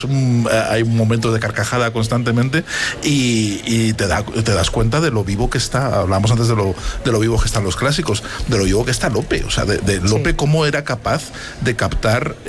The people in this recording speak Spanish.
hay momentos de carcajada constantemente y te das cuenta de lo vivo que está. Hablamos antes de lo vivo que están los clásicos, de lo vivo que está Lope, o sea, de Lope, cómo era capaz de captar